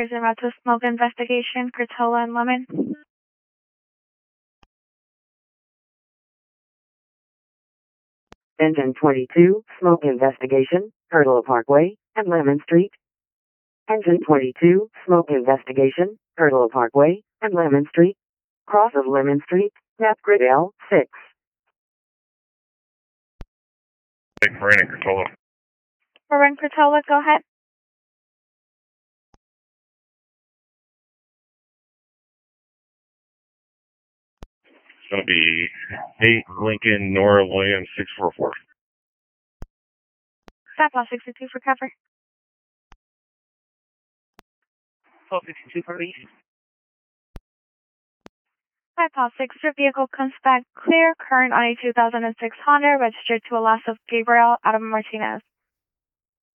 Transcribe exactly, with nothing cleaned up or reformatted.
is en route to smoke investigation, Curtola and Lemon. Engine twenty-two, smoke investigation, Curtola Parkway, and Lemon Street. Engine twenty-two, smoke investigation, Curtola Parkway, and Lemon Street. Cross of Lemon Street, Nap Grid L six. Big Marine and Curtola. Marine Curtola, go ahead. It's going to be eight Lincoln Nora Williams six four four. Stop loss sixty-two for cover. twelve sixty-two for release. five past six, your vehicle comes back clear. Current on a two thousand six Honda, registered to a loss of Gabriel Adam Martinez.